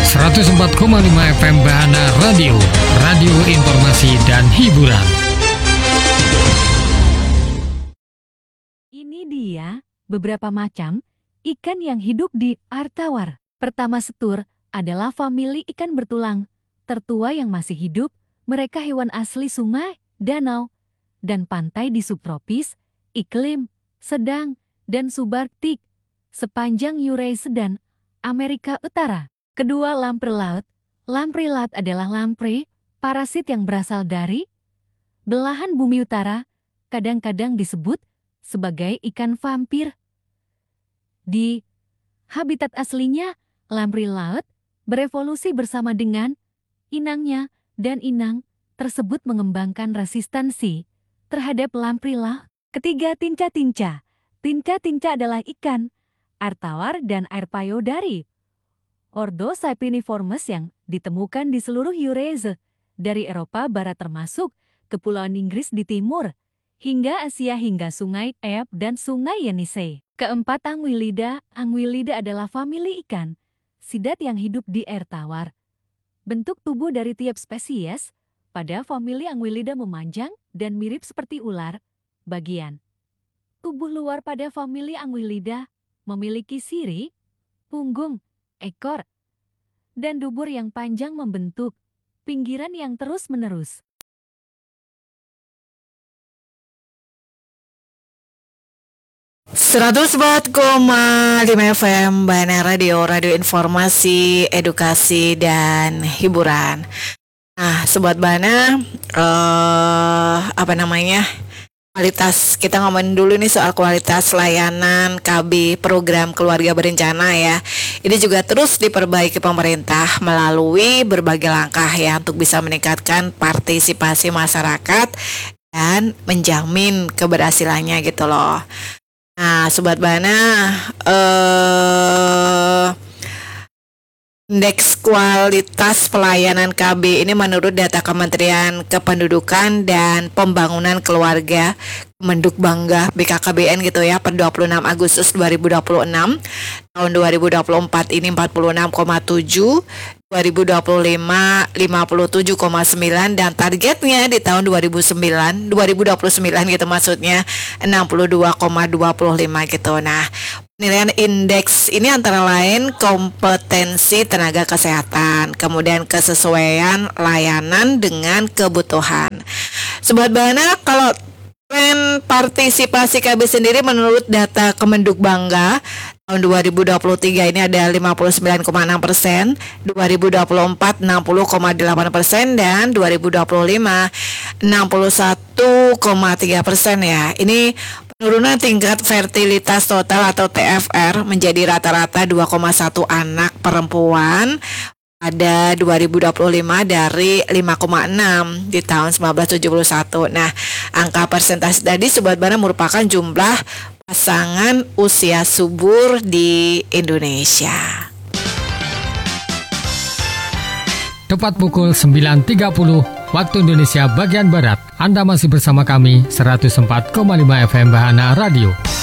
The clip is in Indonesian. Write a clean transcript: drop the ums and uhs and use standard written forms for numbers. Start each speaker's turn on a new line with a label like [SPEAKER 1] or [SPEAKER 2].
[SPEAKER 1] 104,5 FM Bahana Radio, radio informasi dan hiburan.
[SPEAKER 2] Ini dia beberapa macam ikan yang hidup di air tawar. Pertama setur adalah famili ikan bertulang, tertua yang masih hidup. Mereka hewan asli sungai, danau, dan pantai di subtropis, iklim sedang, dan subarktik, sepanjang Eurasia dan Amerika Utara. Kedua, lamprey laut. Lamprey laut adalah lamprey, parasit yang berasal dari belahan bumi utara, kadang-kadang disebut sebagai ikan vampir. Di habitat aslinya, lamprey laut berevolusi bersama dengan inangnya, dan inang tersebut mengembangkan resistansi terhadap lamprey laut. Ketiga, tinca-tinca. Tinca-tinca adalah ikan air tawar dan air payudari Ordo Cypriniformes yang ditemukan di seluruh Eurasia, dari Eropa Barat termasuk Kepulauan Inggris di timur, hingga Asia hingga Sungai Eop dan Sungai Yenisei. Keempat, Anguillida. Anguillida adalah famili ikan sidat yang hidup di air tawar. Bentuk tubuh dari tiap spesies pada famili Anguillida memanjang dan mirip seperti ular. Bagian tubuh luar pada famili Anguillida memiliki sirip, punggung, ekor, dan dubur yang panjang membentuk pinggiran yang terus-menerus.
[SPEAKER 3] ...104,5 FM Bahana Radio, radio informasi, edukasi, dan hiburan. Nah, Sobat Bahana, kualitas, kita ngomongin dulu nih soal kualitas layanan KB program keluarga berencana ya. Ini juga terus diperbaiki pemerintah melalui berbagai langkah ya untuk bisa meningkatkan partisipasi masyarakat dan menjamin keberhasilannya gitu loh. Nah, Sobat Bahana, indeks kualitas pelayanan KB ini menurut data Kementerian Kependudukan dan Pembangunan Keluarga Kemendukbangga BKKBN gitu ya, per 26 Agustus 2026. Tahun 2024 ini 46,7, 2025 57,9, dan targetnya di tahun 2029 gitu maksudnya 62,25 gitu. Nah, penilaian indeks ini antara lain kompetensi tenaga kesehatan, kemudian kesesuaian layanan dengan kebutuhan. Sobat Bahana, kalau tren partisipasi KB sendiri menurut data Kemendukbangga tahun 2023 ini ada 59,6%, 2024 60,8%, dan 2025 61,3% ya. Ini penurunan tingkat fertilitas total atau TFR menjadi rata-rata 2,1 anak perempuan pada 2025 dari 5,6 di tahun 1971. Nah, angka persentase tadi Sobat Bahana merupakan jumlah pasangan usia subur di Indonesia.
[SPEAKER 1] Tepat pukul 9.30 waktu Indonesia bagian Barat. Anda masih bersama kami 104,5 FM Bahana Radio.